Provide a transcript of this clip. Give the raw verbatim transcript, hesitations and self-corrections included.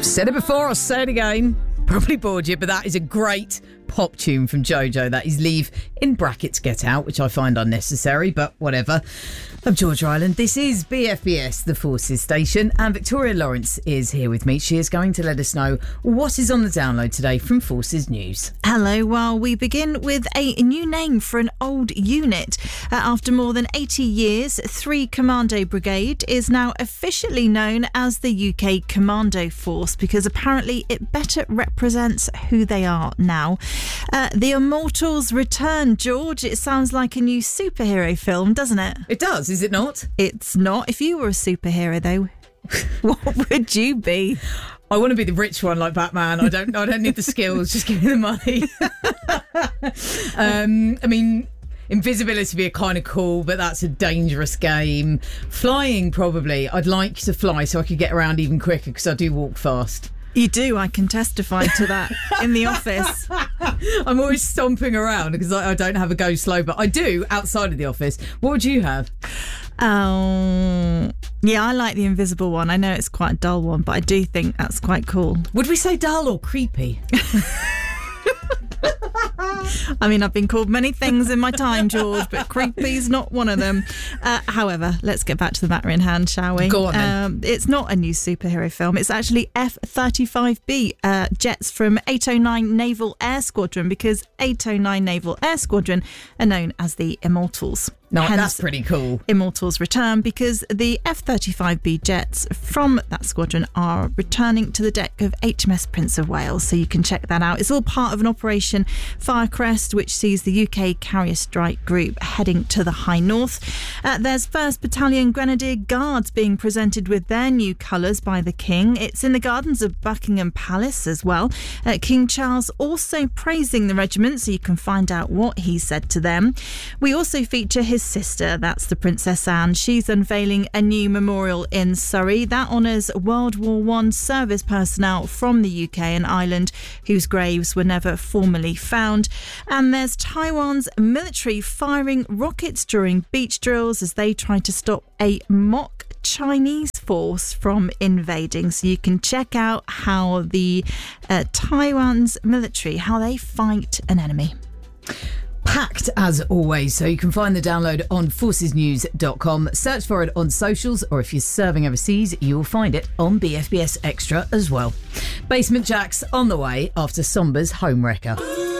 Said it before, I'll say it again. Probably bored you, but that is a great pop tune from JoJo. That is Leave in brackets Get Out, which I find unnecessary, but whatever. I'm Georgia Island. This is B F B S, the Forces station, and Victoria Lawrence is here with me. She is going to let us know what is on the download today from Forces News. Hello. Well, we begin with a new name for an old unit. Uh, after more than eighty years, three Commando Brigade is now officially known as the U K Commando Force because apparently it better represents who they are now. Uh, the Immortals return, George. It sounds like a new superhero film, doesn't it? It does, is it not? It's not. If you were a superhero, though, what would you be? I want to be the rich one like Batman. I don't I don't need the skills, just give me the money. um, I mean, invisibility would be kind of cool, but that's a dangerous game. Flying, probably. I'd like to fly so I could get around even quicker because I do walk fast. You do. I can testify to that in the office. I'm always stomping around because I, I don't have a go slow, but I do outside of the office. What would you have? Um, yeah, I like the invisible one. I know it's quite a dull one, but I do think that's quite cool. Would we say dull or creepy? I mean, I've been called many things in my time, George, but creepy's not one of them. Uh, however, let's get back to the matter in hand, shall we? Go on, then. Um, it's not a new superhero film. It's actually F thirty-five B uh, jets from eight oh nine Naval Air Squadron, because eight oh nine Naval Air Squadron are known as the Immortals. No, Hence, that's pretty cool. Immortals return because the F thirty-five B jets from that squadron are returning to the deck of H M S Prince of Wales, so you can check that out. It's all part of an Operation Firecrest, which sees the U K Carrier Strike Group heading to the High North. Uh, there's first Battalion Grenadier Guards being presented with their new colours by the King. It's in the gardens of Buckingham Palace as well. Uh, King Charles also praising the regiment, so you can find out what he said to them. We also feature his sister, that's the Princess Anne. She's unveiling a new memorial in Surrey that honours World War One service personnel from the U K and Ireland whose graves were never formally found. And there's Taiwan's military firing rockets during beach drills as they try to stop a mock Chinese force from invading. So you can check out how the uh, Taiwan's military, how they fight an enemy. Packed as always, so you can find the download on forces news dot com. Search for it on socials, or if you're serving overseas, you will find it on B F B S Extra as well. Basement Jaxx on the way after Somber's Home Wrecker.